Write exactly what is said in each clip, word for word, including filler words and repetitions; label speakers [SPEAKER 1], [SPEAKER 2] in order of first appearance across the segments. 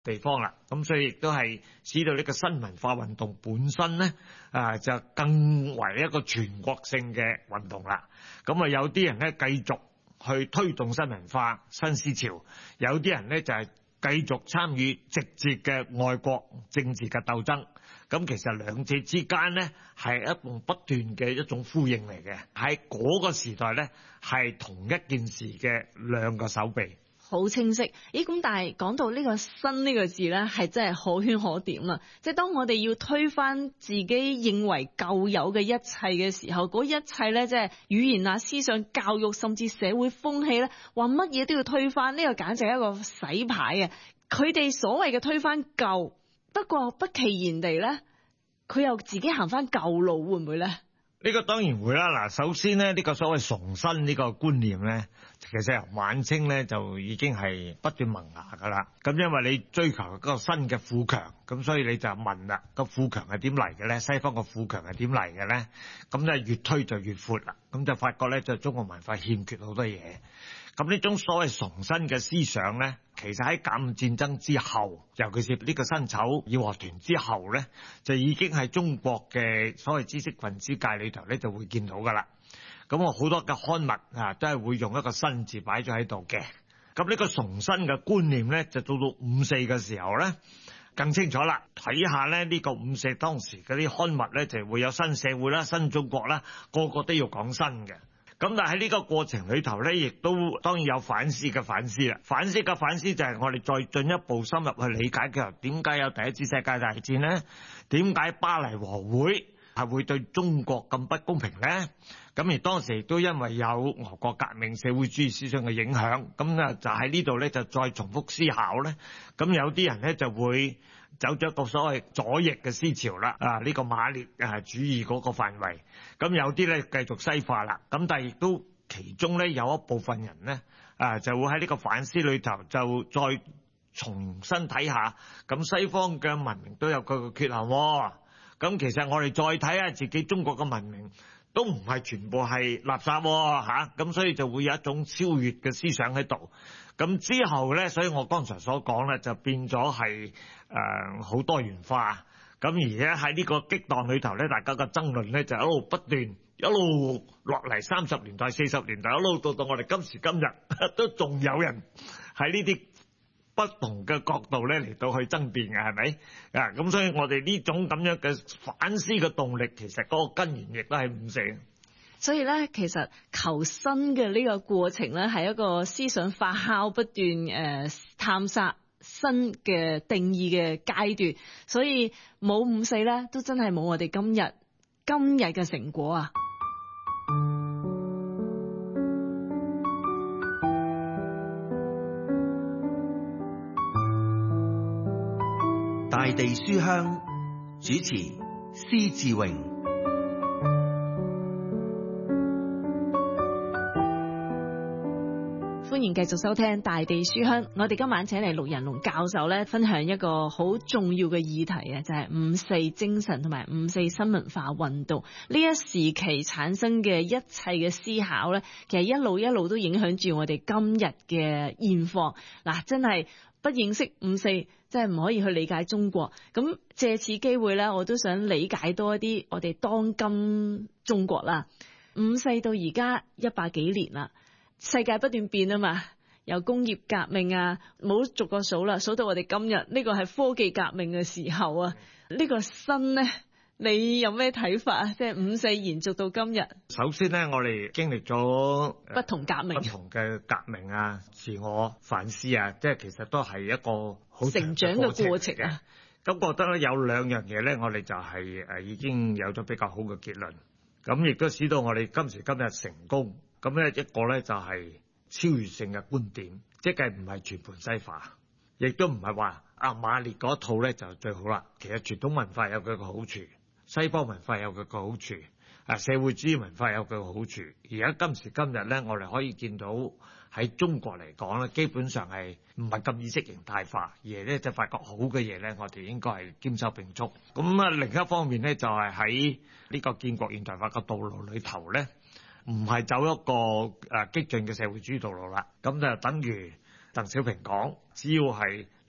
[SPEAKER 1] 地方啦。咁所以亦都係使到呢個新文化運動本身咧啊，就更為一個全國性嘅運動啦。咁啊有啲人咧繼續去推動新文化、新思潮，有啲人咧就係繼續參與直接嘅愛國政治嘅鬥爭。咁其實兩者之間咧係一種不斷嘅一種呼應嚟嘅，喺嗰個時代咧係同一件事嘅兩個手臂。
[SPEAKER 2] 好清晰。咦，咁但係講到呢個新呢個字咧，係真係可圈可點啦。即係當我哋要推翻自己認為舊有嘅一切嘅時候，嗰一切咧即係語言啊、思想、教育，甚至社會風氣咧，話乜嘢都要推翻，呢個簡直係一個洗牌嘅。佢哋所謂嘅推翻舊，不過不其然地咧，佢又自己行翻舊路，會唔會咧？
[SPEAKER 1] 呢個當然會啦。嗱，首先咧，呢個所謂重新呢個觀念咧，其實由晚清咧就已經係不斷萌芽噶啦。咁因為你追求嗰個新嘅富強，咁所以你就問啦，個富強係點嚟嘅咧？西方個富強係點嚟嘅咧？咁咧越推就越闊啦。咁就發覺咧，就中國文化欠缺好多嘢。咁呢種所謂重新嘅思想咧，其實喺甲午戰爭之後，尤其是呢個辛丑義和團之後咧，就已經係中國嘅所謂知識分子界裏頭咧就會見到噶啦。咁我好多嘅刊物啊，都係會用一個新字擺咗喺度嘅。咁呢個重新嘅觀念咧，就到到五四嘅時候咧，更清楚啦。睇下咧呢個五四當時嗰啲刊物咧，就會有新社會啦、新中國啦，個個都要講新嘅。咁但係喺呢個過程裏頭咧，亦都當然有反思嘅反思啦。反思嘅反思就係我哋再進一步深入去理解嘅，點解有第一次世界大戰咧？點解巴黎和會係會對中國咁不公平咧？咁而當時亦都因為有俄國革命、社會主義思想嘅影響，咁啊就喺呢度咧就再重複思考咧。咁有啲人咧就會走咗一個所謂左翼嘅思潮啦，啊呢個馬列啊主義嗰個範圍。咁有啲咧繼續西化啦。咁但係亦都其中咧有一部分人咧啊就會喺呢個反思裏頭就再重新睇下，咁西方嘅文明都有佢嘅缺陷喎。咁其實我哋再睇下自己中國嘅文明，都唔係全部係垃圾喎嚇，咁所以就會有一種超越嘅思想喺度。咁之後咧，所以我剛才所講咧，就變咗係誒好多元化。咁而且喺呢個激盪裏頭咧，大家嘅爭論咧就一路不斷，一路落嚟三十年代、四十年代，一路到到我哋今時今日，都仲有人喺呢啲不同嘅角度咧嚟到去爭辯嘅，係咪啊？咁所以我哋呢種咁樣嘅反思嘅動力，其實嗰個根源亦都係五四。
[SPEAKER 2] 所以咧，其實求新嘅呢個過程咧，係一個思想發酵不斷誒、呃、探索新嘅定義嘅階段。所以冇五四咧，都真係冇我哋今日今日嘅成果啊！
[SPEAKER 3] 大地書香主持施志榮。
[SPEAKER 2] 歡迎繼續收聽大地書香。我哋今晚請嚟陸仁龍教授咧，分享一個好重要嘅議題啊，就係五四精神同埋五四新文化運動呢一時期產生嘅一切嘅思考咧，其實一路一路都影響住我哋今日嘅現況。嗱，真係不認識五四，真係唔可以去理解中國。咁借此機會咧，我都想理解多一啲我哋當今中國啦。五四到而家一百幾年啦。世界不斷變啊嘛，由工業革命啊，冇逐個數啦，數到我哋今日呢個係科技革命嘅時候啊，呢個新呢，你有咩睇法啊？即係五四延續到今日。
[SPEAKER 1] 首先呢，我哋經歷咗
[SPEAKER 2] 不同革命，
[SPEAKER 1] 不同嘅革命啊，自我反思啊，即係其實都係一個好
[SPEAKER 2] 成長嘅過程啊。
[SPEAKER 1] 咁覺得咧有兩樣嘢咧，我哋就係誒已經有咗比較好嘅結論，咁亦都使到我哋今時今日成功。咁咧一個咧就係超越性嘅觀點，即係唔係全盤西化，亦都唔係話阿馬列嗰套咧就最好啦。其實傳統文化有佢個好處，西方文化有佢個好處，啊社會主義文化有佢個好處。而家今時今日咧，我哋可以見到喺中國嚟講咧，基本上係唔係咁意識形態化，而係咧就發覺好嘅嘢咧，我哋應該係兼收並蓄。咁啊另一方面咧，就係喺呢個建國現代化嘅道路裏頭咧，唔係走一個誒激進嘅社會主義道路啦，咁就等於鄧小平講，只要係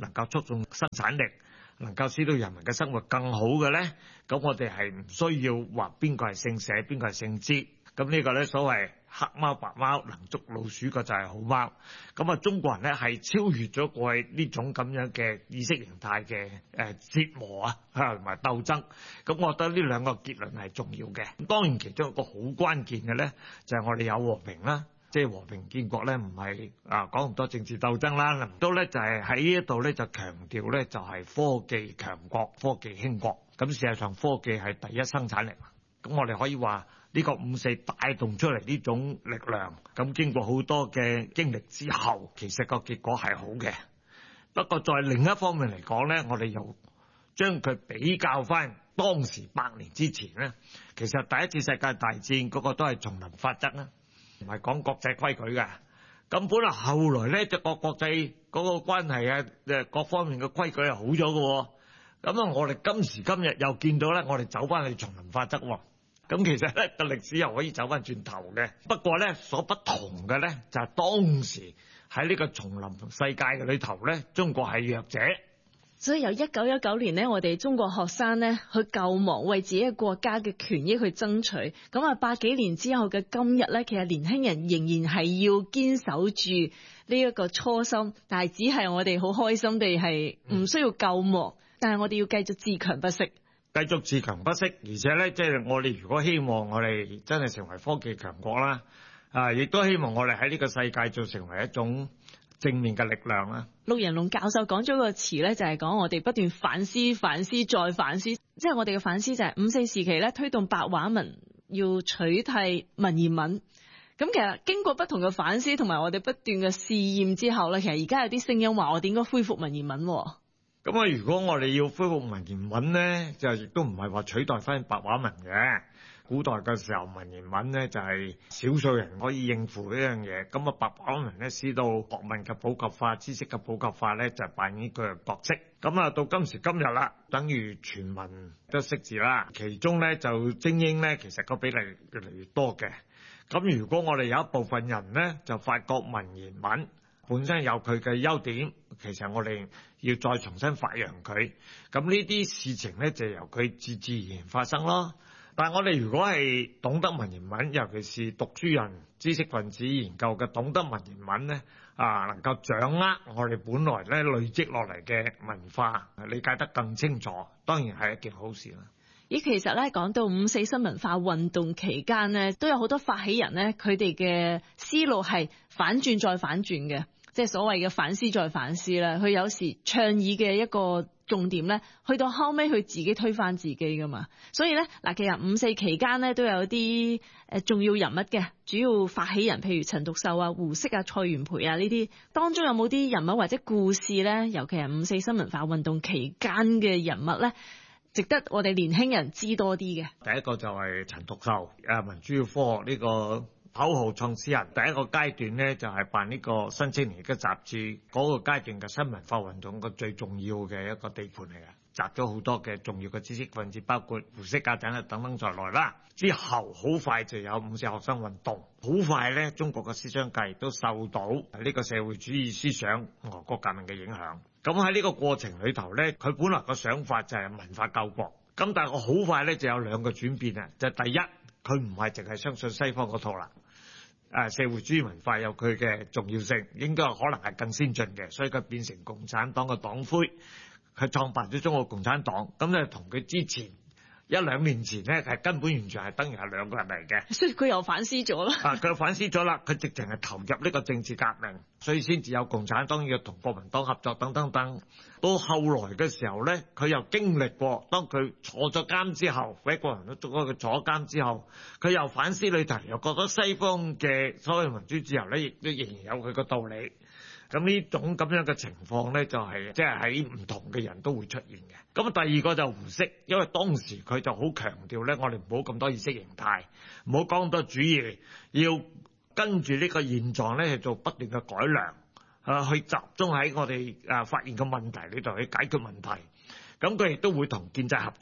[SPEAKER 1] 能夠促進生產力，能夠使到人民嘅生活更好嘅咧，咁我哋係唔需要話邊個係姓社，邊個係姓資。咁呢個咧所謂黑貓白貓能捉老鼠嘅就係好貓。咁啊，中國人咧係超越咗過去呢種咁樣嘅意識形態嘅誒折磨啊，同埋鬥爭。咁我覺得呢兩個結論係重要嘅。咁當然其中一個好關鍵嘅咧，就係我哋有和平啦。即係和平建國咧，唔係啊講咁多政治鬥爭啦，都咧就係喺呢一度咧就強調咧就係科技強國、科技興國。咁事實上科技係第一生產力。咁我哋可以話呢個五四帶動出嚟呢種力量，咁經過好多嘅經歷之後，其實個結果係好嘅。不過在另一方面嚟講咧，我哋又將佢比較翻當時百年之前咧，其實第一次世界大戰嗰個都係叢林法則啦。唔係講國際規矩嘅，咁本來後來咧，就個國際嗰個關係啊，誒各方面嘅規矩係好咗嘅。咁啊，我哋今時今日又見到咧，我哋走翻去叢林法則。咁其實咧個歷史又可以走翻轉頭嘅。不過咧，所不同嘅咧就係當時喺呢個叢林世界嘅裏頭咧，中國係弱者。
[SPEAKER 2] 所以由一九一九年呢，我哋中國學生呢去救亡，為自己嘅國家嘅權益去爭取。咁啊，百幾年之後嘅今日呢，其實年輕人仍然係要堅守住呢一個初心，但係只係我哋好開心地係唔需要救亡，嗯、但係我哋要繼續自強不息。
[SPEAKER 1] 繼續自強不息，而且呢，即係我哋如果希望我哋真係成為科技強國啦，啊，亦都希望我哋喺呢個世界就成為一種正面嘅力量啦。
[SPEAKER 2] 陸仁龍教授講咗個詞咧，就係講我哋不斷反思、反思再反思，即係我哋嘅反思就係五四時期咧推動白話文要取替文言文。咁其實經過不同嘅反思同埋我哋不斷嘅試驗之後咧，其實而家有啲聲音話我哋應該恢復文言文。
[SPEAKER 1] 咁啊，如果我哋要恢復文言文咧，就亦都唔係話取代翻白話文嘅。古代嘅時候，文言文咧就係少數人可以應付呢樣嘢。咁啊，白話文咧使到學問嘅普及化、知識嘅普及化咧，就扮演佢嘅角色。咁啊，到今時今日啦，等於全民都識字啦。其中咧就精英咧，其實個比例越嚟越多嘅。咁如果我哋有一部分人咧，就發覺文言文本身有佢嘅優點，其實我哋要再重新發揚佢。咁呢啲事情咧，就由佢自自然然發生咯。但係我哋如果係懂得文言文，尤其是讀書人、知識分子研究嘅懂得文言文咧，啊，能夠掌握我哋本來咧累積落嚟嘅文化，理解得更清楚，當然係一件好事啦。
[SPEAKER 2] 咦，其實咧講到五四新文化運動期間咧，都有好多發起人咧，佢哋嘅思路係反轉再反轉嘅，即係所謂嘅反思再反思啦。佢有時倡議嘅一個重點咧，去到後尾佢自己推翻自己噶嘛。所以咧嗱，其實五四期間咧都有啲誒重要人物嘅，主要發起人譬如陳獨秀啊、胡適啊、蔡元培啊呢啲，當中有冇啲人物或者故事咧？尤其係五四新文化運動期間嘅人物咧，值得我哋年輕人知多啲嘅。
[SPEAKER 1] 第一個就係陳獨秀，誒民主科學呢個口號創始人。第一個階段咧就係辦呢個新青年嘅雜誌，嗰個階段嘅新文化運動個最重要嘅一個地盤嚟嘅，集咗好多嘅重要嘅知識分子，包括胡適啊等等等在內啦。之後好快就有五四學生運動，好快咧中國嘅思想界都受到呢個社會主義思想、俄國革命嘅影響。咁喺呢個過程裏頭咧，佢本來個想法就係文化救國，咁但係我好快咧就有兩個轉變啊，就係第一，佢唔係淨係相信西方嗰套啦。誒社會主義文化有佢嘅重要性，應該可能係更先進嘅，所以佢變成共產黨嘅黨魁，佢創辦咗中國共產黨。咁咧同佢之前一兩年前咧係根本完全係等於係兩個人嚟嘅。
[SPEAKER 2] 所以佢又反思咗啦。
[SPEAKER 1] 啊，佢反思咗啦，佢直情係投入呢個政治革命，所以先至有共產黨要同國民黨合作等等等。到後來嘅時候咧，佢又經歷過，當佢坐咗監之後，俾國人都捉咗佢坐監之後，佢又反思裏頭，又覺得西方嘅所謂民主自由咧，亦都仍然有佢個道理。咁呢種咁樣嘅情況咧，就係即係喺唔同嘅人都會出現嘅。咁第二個就胡適，因為當時佢就好強調咧，我哋唔好咁多意識形態，唔好講咁多主義，要跟住呢個現狀咧去做不斷嘅改良。啊！去集中喺我哋啊發現嘅問題裏頭去解決問題，咁佢亦都會同建制合作，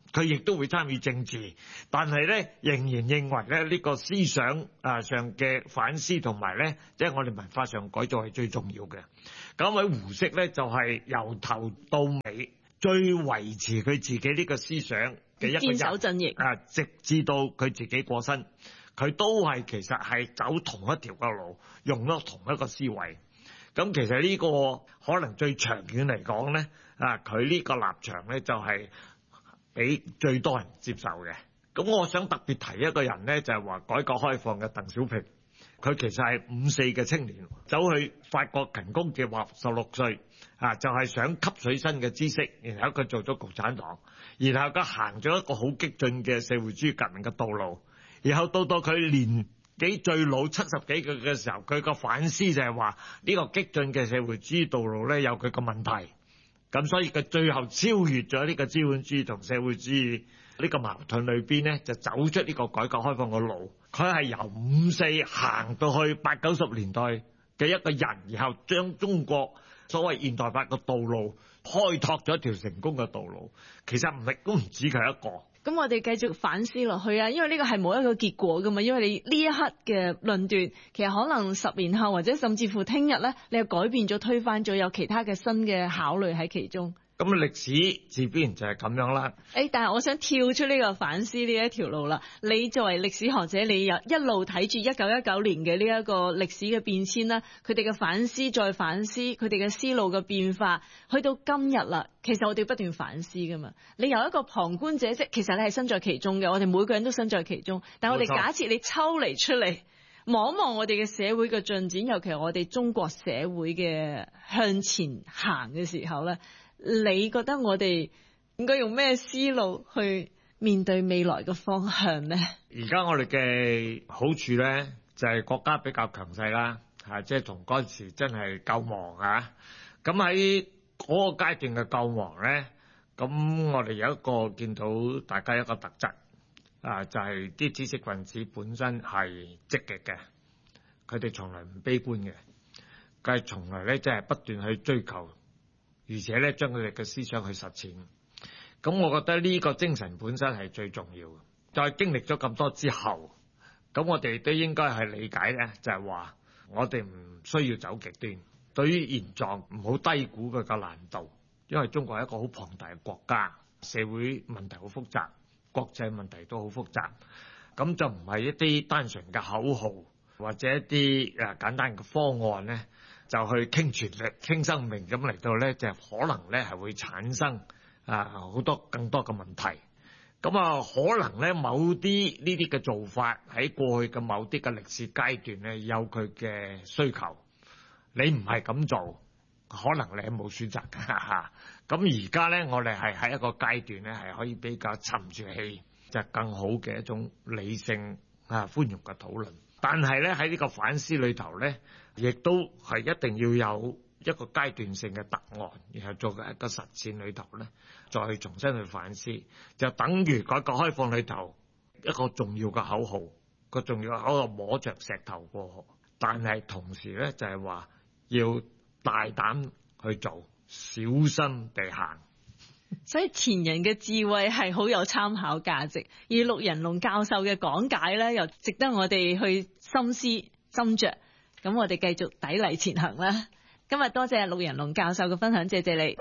[SPEAKER 1] 佢亦都會參與政治，但係咧仍然認為咧呢個思想啊上嘅反思同埋咧，即係我哋文化上改造係最重要嘅。咁位胡適咧就係由頭到尾最維持佢自己呢個思想嘅一個人，
[SPEAKER 2] 堅守陣營
[SPEAKER 1] 啊，直至到佢自己過身，佢都係其實係走同一條嘅路，用咗同一個思維。咁其實呢個可能最長遠嚟講咧，啊佢呢個立場咧就係俾最多人接受嘅。咁我想特別提一個人咧，就係話改革開放嘅鄧小平。佢其實係五四嘅青年，走去法國勤工儉學，十六歲啊，就係想吸取新嘅知識，然後佢做咗共產黨，然後佢行咗一個好激進嘅社會主義革命嘅道路，然後到到佢年紀最老七十幾歲嘅時候，佢個反思就係話呢個激進嘅社會主義道路咧有佢個問題，咁所以佢最後超越咗呢個資本主義同社會主義呢個矛盾裏邊咧，就走出呢個改革開放嘅路。佢係由五四行到去八九十年代嘅一個人，然後將中國所謂現代化嘅道路開拓咗一條成功嘅道路。其實唔係都唔止佢一個。
[SPEAKER 2] 咁我哋繼續反思落去啊，因為呢個係冇一個結果噶嘛。因為你呢一刻嘅論斷，其實可能十年後或者甚至乎聽日咧，你又改變咗、推翻咗，有其他嘅新嘅考慮喺其中。
[SPEAKER 1] 咁歷史自必然就係咁樣啦。
[SPEAKER 2] 誒，但係我想跳出呢個反思呢一條路啦。你作為歷史學者，你又一路睇住一九一九年嘅呢一個歷史嘅變遷啦，佢哋嘅反思再反思，佢哋嘅思路嘅變化，去到今日啦。其實我哋不斷反思噶嘛。你由一個旁觀者，即其實你係身在其中嘅，我哋每個人都身在其中。但係我哋假設你抽離出嚟，望一望我哋嘅社會嘅進展，尤其係我哋中國社會嘅向前行嘅時候咧。你覺得我哋應該用咩思路去面對未來嘅方向呢？
[SPEAKER 1] 而家我哋嘅好處咧，就係國家比較強勢啦，嚇，即係同嗰陣時真係救亡啊！咁喺嗰個階段嘅救亡咧，咁我哋有一個見到大家一個特質啊，就係啲知識分子本身係積極嘅，佢哋從來唔悲觀嘅，佢係從來咧即係不斷去追求。而且咧，將佢哋嘅思想去實踐，咁我覺得呢個精神本身係最重要嘅。再經歷咗咁多之後，咁我哋都應該係理解咧，就係話我哋唔需要走極端。對於現狀，唔好低估佢嘅難度，因為中國係一個好龐大嘅國家，社會問題好複雜，國際問題都好複雜，咁就唔係一啲單純嘅口號或者一啲誒簡單嘅方案咧。就去傾全力、傾生命咁嚟到咧，就可能咧係會產生啊好多更多嘅問題。咁啊，可能咧某啲呢啲嘅做法喺過去嘅某啲嘅歷史階段咧有佢嘅需求。你唔係咁做，可能你係冇選擇嘅。咁而家咧，我哋係喺一個階段咧，係可以比較沉住氣，就更好嘅一種理性啊寬容嘅討論。但係咧喺呢個反思裏頭咧，亦都係一定要有一個階段性嘅答案，然後做嘅一個實踐裏頭咧，再去重新去反思，就等於改革開放裏頭一個重要嘅口號，個重要嘅口號摸着石頭過河，但係同時咧就係話要大膽去做，小心地行。
[SPEAKER 2] 所以前人嘅智慧係好有參考價值，而陸仁龍教授嘅講解咧，又值得我哋去深思斟酌。咁我哋繼續砥礪前行啦。今日多謝陸仁龍教授嘅分享，謝謝你。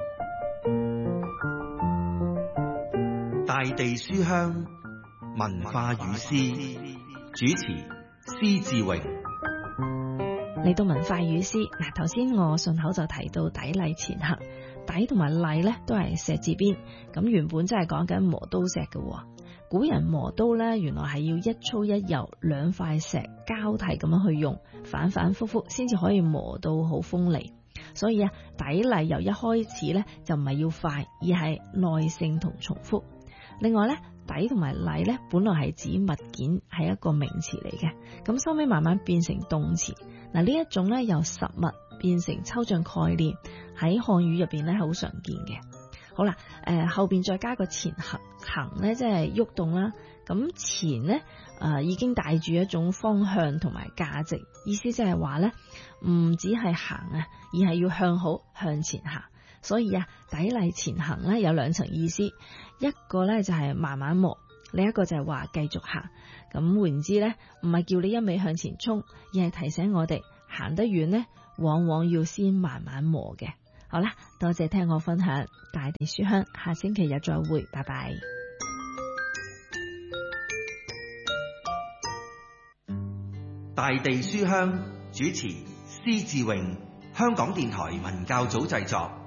[SPEAKER 3] 大地書香文化與詩，主持施志榮。
[SPEAKER 2] 嚟到文化與詩，嗱，頭先我順口就提到砥礪前行。砥同埋礪咧都係石字邊，咁原本真係講緊磨刀石嘅。古人磨刀咧，原來係要一粗一幼兩塊石交替咁樣去用，反反复复先至可以磨到好鋒利。所以啊，砥礪由一開始咧就唔係要快，而係耐性同重複。另外咧，砥同埋礪咧本來係指物件，係一個名詞嚟嘅，咁收尾慢慢變成動詞。嗱，呢一種咧由實物變成抽象概念，喺漢語入邊咧係好常見嘅。好啦，誒、呃、後邊再加個前行，行咧即係喐動啦。咁前咧誒、呃、已經帶住一種方向同埋價值，意思即係話咧唔只係行啊，而係要向好向前行。 所以啊，砥礪前行咧有兩層意思，一個咧就係慢慢磨，另一個就係話繼續行。咁換言之咧，唔係叫你一味向前衝，而係提醒我哋行得遠呢，往往要先慢慢磨嘅。好啦，多謝聽我分享大地書香，下星期日再會，拜拜。
[SPEAKER 3] 大地書香主持施志榮，香港電台文教組製作。